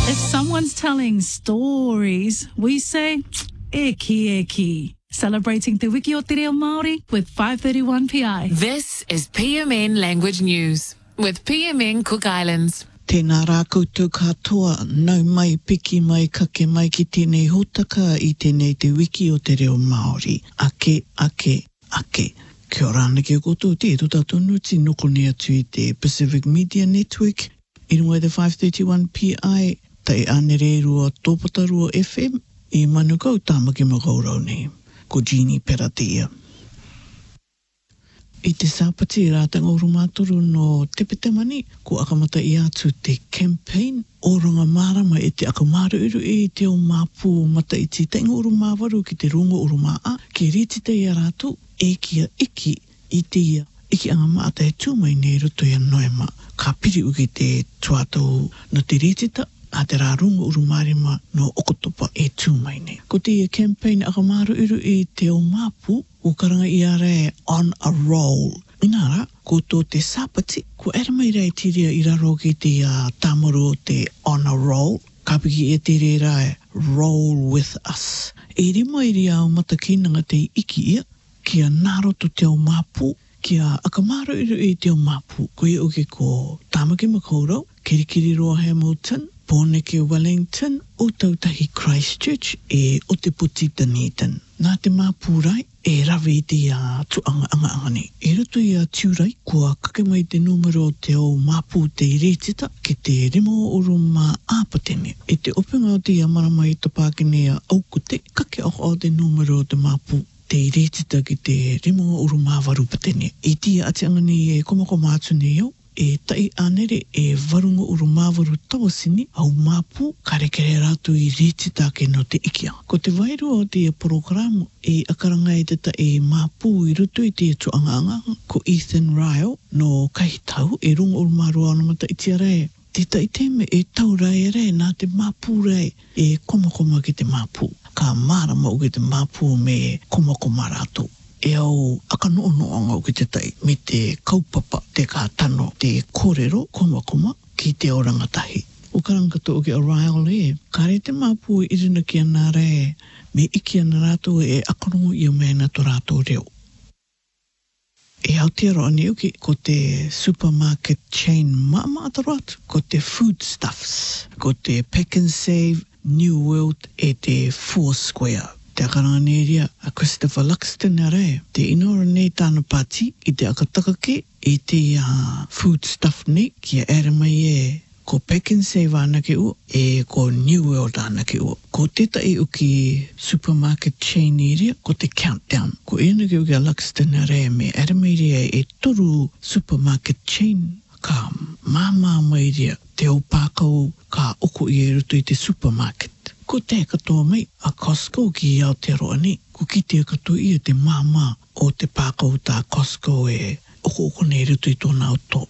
If someone's telling stories, we say, eki eki. Celebrating Te Wiki o Te Reo Māori with 531 PI. This is PMN Language News with PMN Cook Islands. Tēnā rā koutou katoa, nau mai, piki mai, kake mai ki tēnei hōtaka I tēnei Te Wiki o Te Reo Māori. Ake, ake, ake. Kia ora ana ki o koutou te tuta tonu ti nokone atu I te Pacific Media Network. I runga I te 531 PI, tai anere rua tōpata rua FM, I manukau tāmaki makaurau nei. Ko Jeannie Peratia. I te sāpati rātanga o rumātoru no Tepetemani, ko akamata I atu te campaign o runga marama e te akamaru e te o māpū mata I te tainga o rumāwaru ki te runga o rumaa, ki ritita I a rātou e kia iki I te ia. Iki anga maata e tūmai nei roto I a noema, ka piri uki te tuatou no te ritita, a te rārunga urumarima no okotopa e tūmai nei. Ko te campaign akamaru I te o māpū, o karanga I are on a roll. Inara, ko tō te sāpati, ko era mai rei tiria I raro ki te tāmaru o te on a roll, ka piki e te re rai roll with us. E rima I ria o matakinanga te iki ia, kia nāroto te o māpū, kia akamaru I te o māpū, ko I uke ko Tāmaki Makaurau, Kirikiri Roa Hamilton, Pōneke Wellington, o tautahi Christchurch, e o te puti Dunedin. Nā te māpūrai, e rawe I te tuanga anga nei. E roto I a tiurai, kua kake mai te numero o te o māpū te iretita, ki te rimo o ruma āpatene. E te openga o te amarama I tapākene a aukute, kake o te numero o te māpū te iretita ki te rimo o ruma warupatene. E tia ati angani e komakoma atu nei au, e tai anere e varunga uru māwaru tawasini au māpū karekere rātu I ritita ke no te ikia. Ko te wairu o te programu e akaranga e tata e māpū I rutu I te tuanga ko Ethan Ryle no kahitau e runga uru marua anamata I tia rei. Te tai teme e tau rai rei nā te māpū rei e komakoma ki te māpū. Ka mārama o ki te māpū me komakoma rātu. E au akanoonga o ki te tai me te kaupapa, te kātano, te kōrero, komakoma, ki te orangatahi. O karangato o ki O'Reilly e, ka re te māpū I rina ki ana re, me iki ana rātou e akarongo I o mena to rātou reo. E Aotearoa ane uki, ko te supermarket chain maamata rātu, ko te foodstuffs, ko te Pack and Save, New World e te Foursquare. Te akaranga neria a Christopher Luxton a rea. Te inora nei tāna pāti I te akatakake I te foodstuff nei kia ere mai e ko Pack and Save anake ua e ko New World anake ua. Ko tētai uki supermarket chain area ko te Countdown. Ko enake uki a Luxton a rea me ere mai rea e toru supermarket chain ka māmā mai rea te o pākau ka oko I e ruto I te supermarket. Ko te katoa mai a Costco ki Aotearoa nei. Ko ki te katoa I te māmā o te pākau tā Costco e oko nei ruto I tōna auto.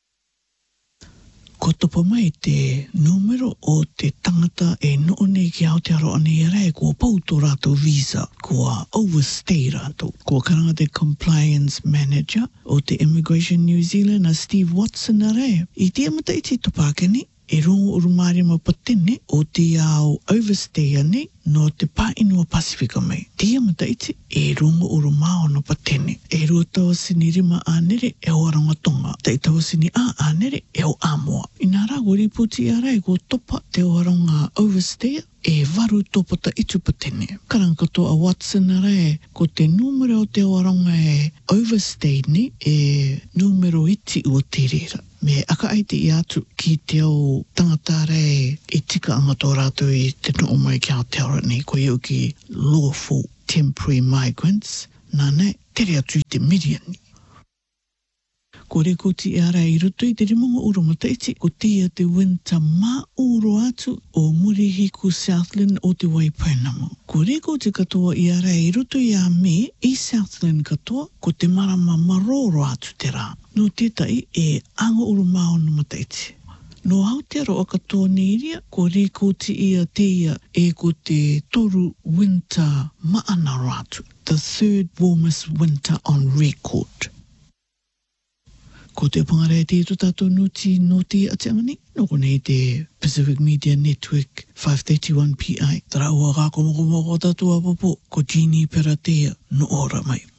Ko topa mai te numero o te tangata e noo nei ki Aotearoa nei rei kua pau tō rātou visa, kua overstay rātou. Kua karanga te compliance manager o te Immigration New Zealand a Steve Watson a rei. I te amata I te topākene, e rongo urumarima patene o te au overstay ane no te pāinua Pasifika mai. Te amata iti e rongo urumao no patene. E rua tawasini rima ānere e o arangatonga. Te tawasini ānere e o āmoa. Inara gori puti arai ko topa te o aranga overstay e varu topata itu patene. Karangato a Watson arai ko te numero o te o aranga e overstay ni e numero iti o te rera. Me aka ai te I atu ki te o tangata rei e tika anga tō rātou I te no o mai ki Aotearoa nei ko iau ki lawful temporary migrants. Nā nei, tere atu I te miriani. Ko rekoti ara I ruto I te rimonga urumata iti ko tia te winter mā uro atu o Murihiku Southland o te Waipainama. Ko rekoti katoa I ara I ruto I a me I Southland katoa ko te marama maroro atu te rā. No tētai e anga urumao no mata iti. No Aotearoa katoa neiria ko rekoti ia te ia e ko te toru winter maana rātu. The third warmest winter on record. Ko te pangare te to tātou nuti noti a te amani. No konei te Pacific Media Network 531 PI. Tara ua kako moko tātou apopo ko Jeannie Peratea no ora mai.